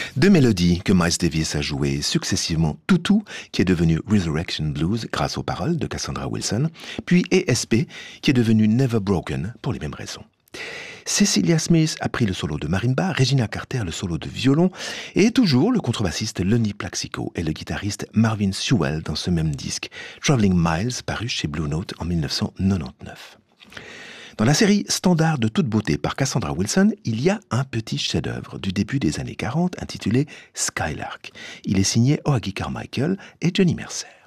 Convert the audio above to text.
Deux mélodies que Miles Davis a jouées successivement, Tutu, qui est devenu Resurrection Blues grâce aux paroles de Cassandra Wilson, puis ESP, qui est devenu Never Broken pour les mêmes raisons. Cecilia Smith a pris le solo de marimba, Regina Carter le solo de violon, et toujours le contrebassiste Lenny Plaxico et le guitariste Marvin Sewell dans ce même disque, Traveling Miles, paru chez Blue Note en 1999. Dans la série Standard de toute beauté par Cassandra Wilson, il y a un petit chef-d'œuvre du début des années 40 intitulé Skylark. Il est signé Oagi Carmichael et Johnny Mercer.